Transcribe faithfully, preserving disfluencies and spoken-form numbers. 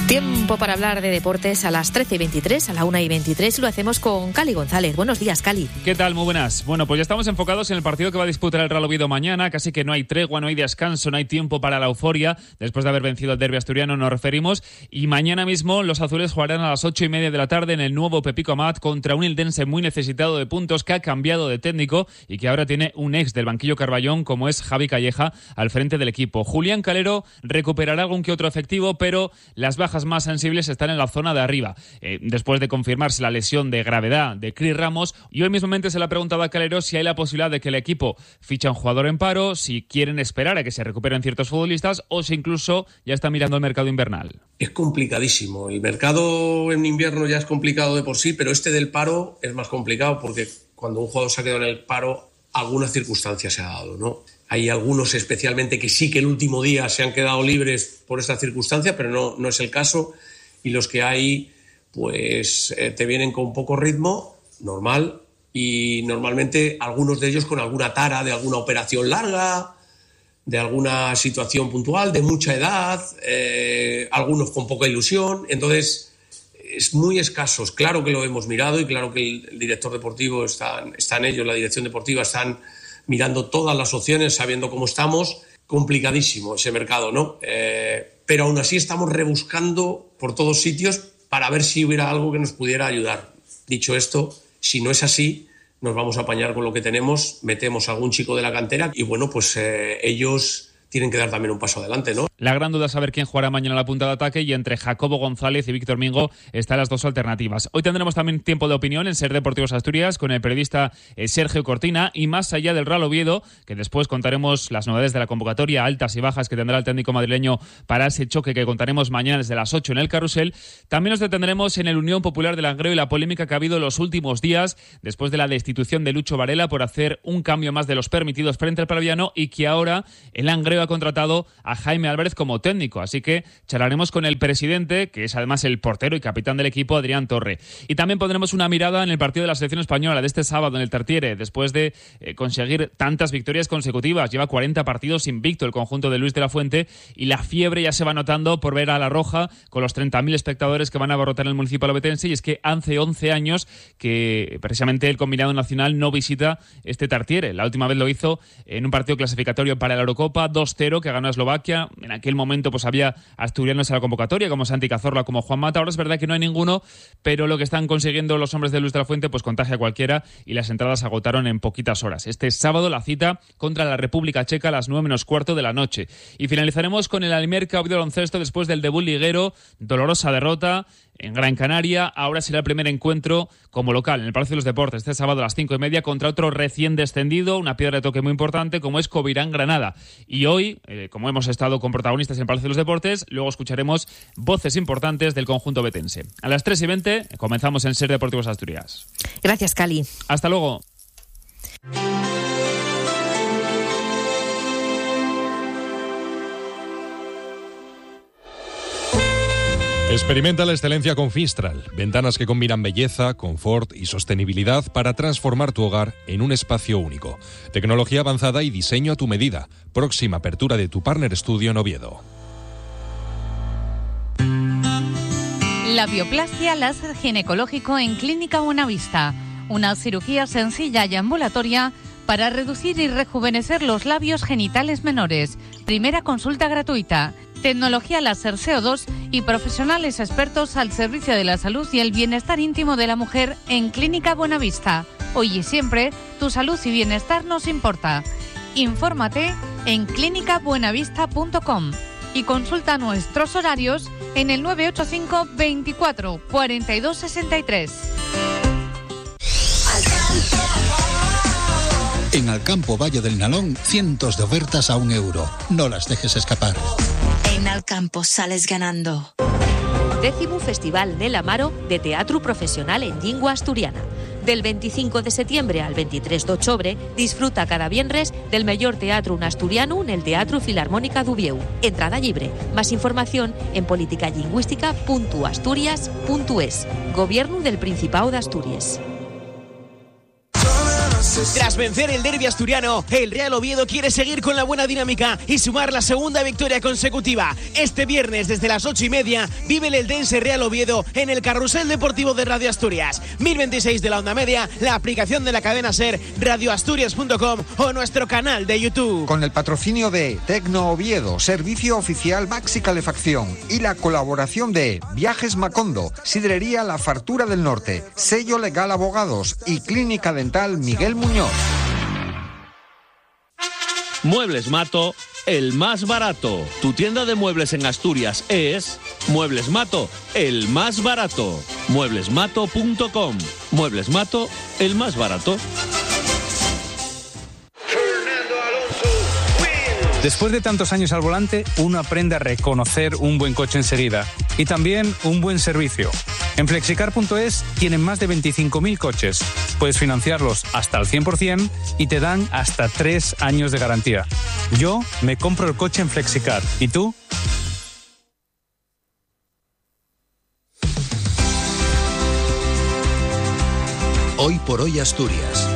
Tiempo para hablar de deportes a las trece y veintitrés, a la una y veintitrés, y lo hacemos con Cali González. Buenos días, Cali. ¿Qué tal? Muy buenas. Bueno, pues ya estamos enfocados en el partido que va a disputar el Real Oviedo mañana. Casi que no hay tregua, no hay descanso, no hay tiempo para la euforia. Después de haber vencido el derbi asturiano nos referimos. Y mañana mismo los azules jugarán a las ocho y media de la tarde en el nuevo Pepico Amat contra un ildense muy necesitado de puntos, que ha cambiado de técnico y que ahora tiene un ex del banquillo Carballón como es Javi Calleja al frente del equipo. Julián Calero recuperará algún que otro efectivo, pero las bajas más sensibles están en la zona de arriba. Eh, después de confirmarse la lesión de gravedad de Cris Ramos, y hoy mismamente se le ha preguntado a Calero si hay la posibilidad de que el equipo fiche a un jugador en paro, si quieren esperar a que se recuperen ciertos futbolistas o si incluso ya está mirando el mercado invernal. Es complicadísimo. El mercado en invierno ya es complicado de por sí, pero este del paro es más complicado porque cuando un jugador se ha quedado en el paro, alguna circunstancia se ha dado, ¿no? Hay algunos especialmente que sí que el último día se han quedado libres por esta circunstancia, pero no, no es el caso. Y los que hay, pues eh, te vienen con poco ritmo, normal, y normalmente algunos de ellos con alguna tara de alguna operación larga, de alguna situación puntual, de mucha edad, eh, algunos con poca ilusión. Entonces, es muy escasos. Claro que lo hemos mirado y claro que el, el director deportivo está, está en ello, la dirección deportiva están mirando todas las opciones, sabiendo cómo estamos. Complicadísimo ese mercado, ¿no? Eh, pero aún así estamos rebuscando por todos sitios para ver si hubiera algo que nos pudiera ayudar. Dicho esto, si no es así, nos vamos a apañar con lo que tenemos, metemos a algún chico de la cantera y bueno, pues eh, ellos tienen que dar también un paso adelante, ¿no? La gran duda es saber quién jugará mañana la punta de ataque, y entre Jacobo González y Víctor Mingo están las dos alternativas. Hoy tendremos también tiempo de opinión en Ser Deportivos Asturias con el periodista eh, Sergio Cortina, y más allá del Real Oviedo, que después contaremos las novedades de la convocatoria, altas y bajas que tendrá el técnico madrileño para ese choque que contaremos mañana desde las ocho en el Carrusel. También nos detendremos en el Unión Popular de Langreo y la polémica que ha habido los últimos días después de la destitución de Lucho Varela por hacer un cambio más de los permitidos frente al Paraviano, y que ahora el Langreo ha contratado a Jaime Álvarez como técnico, así que charlaremos con el presidente, que es además el portero y capitán del equipo, Adrián Torre. Y también pondremos una mirada en el partido de la selección española de este sábado en el Tartiere, después de eh, conseguir tantas victorias consecutivas. Lleva cuarenta partidos invicto el conjunto de Luis de la Fuente, y la fiebre ya se va notando por ver a La Roja con los treinta mil espectadores que van a abarrotar el municipio alavetense, y es que hace once años que precisamente el combinado nacional no visita este Tartiere. La última vez lo hizo en un partido clasificatorio para la Eurocopa, dos cero, que ganó a Eslovaquia. En aquel momento pues había asturianos en la convocatoria como Santi Cazorla, como Juan Mata. Ahora es verdad que no hay ninguno, pero lo que están consiguiendo los hombres de Luis de la Fuente pues contagia a cualquiera, y las entradas se agotaron en poquitas horas. Este sábado la cita contra la República Checa a las nueve menos cuarto de la noche. Y finalizaremos con el Alimerca Oviedo Baloncesto después del debut liguero, dolorosa derrota en Gran Canaria. Ahora será el primer encuentro como local en el Palacio de los Deportes este sábado a las cinco y media contra otro recién descendido, una piedra de toque muy importante como es Covirán Granada. Y hoy, eh, como hemos estado con protagonistas en el Palacio de los Deportes, luego escucharemos voces importantes del conjunto betense. A las tres y veinte comenzamos en Ser Deportivos Asturias. Gracias, Cali. Hasta luego. Experimenta la excelencia con Fistral, ventanas que combinan belleza, confort y sostenibilidad para transformar tu hogar en un espacio único. Tecnología avanzada y diseño a tu medida. Próxima apertura de tu Partner Studio en Oviedo. La bioplastia láser ginecológico en Clínica Buenavista. Una cirugía sencilla y ambulatoria para reducir y rejuvenecer los labios genitales menores. Primera consulta gratuita. Tecnología láser C O dos y profesionales expertos al servicio de la salud y el bienestar íntimo de la mujer en Clínica Buenavista. Hoy y siempre, tu salud y bienestar nos importa. Infórmate en clínica buenavista punto com y consulta nuestros horarios en el nueve ocho cinco, veinticuatro, cuarenta y dos, sesenta y tres. En Alcampo Valle del Nalón, cientos de ofertas a un euro. No las dejes escapar. En Alcampo sales ganando. Décimo Festival Nel Amaro de Teatro Profesional en Llingua Asturiana. Del veinticinco de septiembre al veintitrés de octubre, disfruta cada viernes del mellor teatro asturiano en el Teatro Filarmónica d'Ubieu. Entrada libre. Más información en politicalingüística punto asturias punto es. Gobierno del Principado de Asturias. Tras vencer el derbi asturiano, el Real Oviedo quiere seguir con la buena dinámica y sumar la segunda victoria consecutiva. Este viernes desde las ocho y media vive el Eldense Real Oviedo en el Carrusel Deportivo de Radio Asturias. mil veintiséis de la onda media, la aplicación de la cadena SER, radioasturias punto com o nuestro canal de YouTube. Con el patrocinio de Tecno Oviedo, servicio oficial Maxi Calefacción, y la colaboración de Viajes Macondo, Sidrería La Fartura del Norte, Sello Legal Abogados y Clínica Dental Miguel Muñoz. Muebles Mato, el más barato. Tu tienda de muebles en Asturias es Muebles Mato, el más barato. muebles mato punto com. Muebles Mato, el más barato. Después de tantos años al volante, uno aprende a reconocer un buen coche enseguida y también un buen servicio. En flexicar punto es tienen más de veinticinco mil coches. Puedes financiarlos hasta el cien por ciento y te dan hasta tres años de garantía. Yo me compro el coche en Flexicar. ¿Y tú? Hoy por hoy Asturias.